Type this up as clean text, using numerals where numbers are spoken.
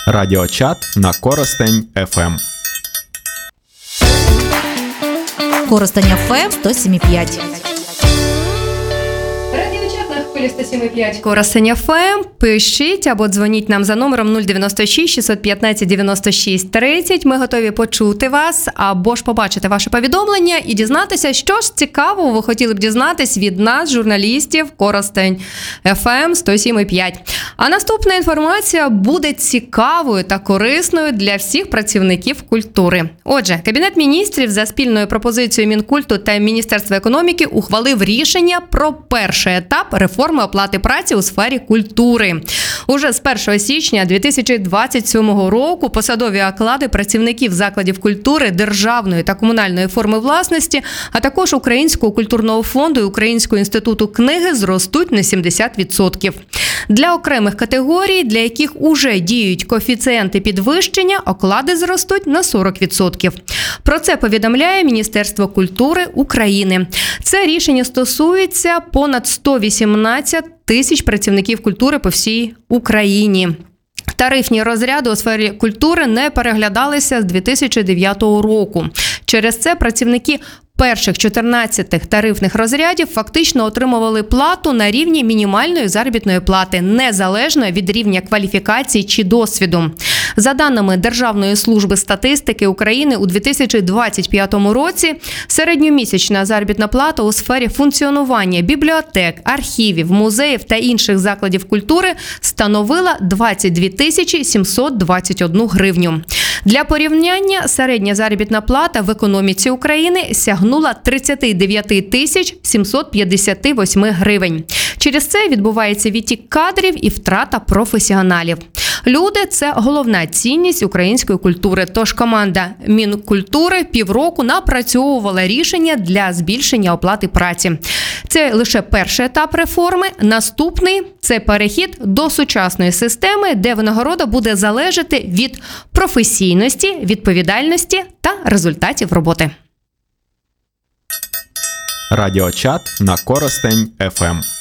Радіочат на Коростень ФМ. Коростень ФМ 107,5. Радіочат на хвилі 107,5. Коростень ФМ. Пишіть або дзвоніть нам за номером 096 615 96 30. Ми готові почути вас або ж побачити ваше повідомлення і дізнатися, що ж цікавого ви хотіли б дізнатись від нас, журналістів Коростень ФМ 107,5. А наступна інформація буде цікавою та корисною для всіх працівників культури. Отже, Кабінет міністрів за спільною пропозицією Мінкульту та Міністерства економіки ухвалив рішення про перший етап реформи оплати праці у сфері культури. Уже з 1 січня 2027 року посадові оклади працівників закладів культури, державної та комунальної форми власності, а також Українського культурного фонду і Українського інституту книги зростуть на 70%. Для окремих категорій, для яких уже діють коефіцієнти підвищення, оклади зростуть на 40%. Про це повідомляє Міністерство культури України. Це рішення стосується понад 118 тисяч працівників культури по всій Україні. Тарифні розряди у сфері культури не переглядалися з 2009 року. Через це працівники перших 14 тарифних розрядів фактично отримували плату на рівні мінімальної заробітної плати, незалежно від рівня кваліфікації чи досвіду. За даними Державної служби статистики України, у 2025 році середньомісячна заробітна плата у сфері функціонування бібліотек, архівів, музеїв та інших закладів культури становила 22 тисячі 721 гривню. Для порівняння, середня заробітна плата в економіці України сягнула 39 тисяч 758 гривень. Через це відбувається відтік кадрів і втрата професіоналів. Люди – це головна цінність української культури, тож команда Мінкультури півроку напрацьовувала рішення для збільшення оплати праці. Це лише перший етап реформи. Наступний – це перехід до сучасної системи, де винагорода буде залежати від професійності, відповідальності та результатів роботи. Радіочат на Коростень ФМ.